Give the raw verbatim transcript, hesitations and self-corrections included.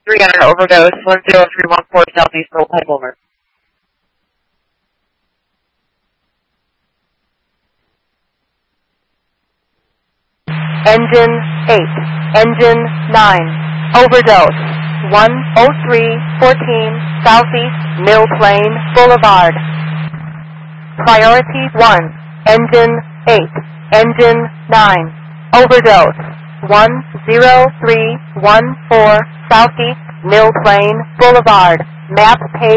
three hundred overdose, one zero three one four Southeast Roll Type over. Engine eight, Engine nine, overdose, one oh three fourteen Southeast Mill Plain Boulevard. Priority one, Engine eight, Engine nine, overdose, one zero three one four Southeast Mill Plain Boulevard, map page